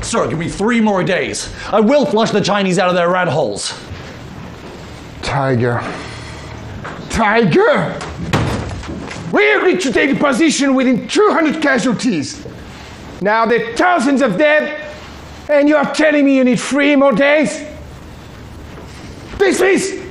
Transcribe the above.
Sir, give me 3 more days. I will flush the Chinese out of their rat holes. Tiger. Tiger! We agreed to take a position within 200 casualties. Now there are thousands of dead, and you are telling me you need 3 more days? Please, please!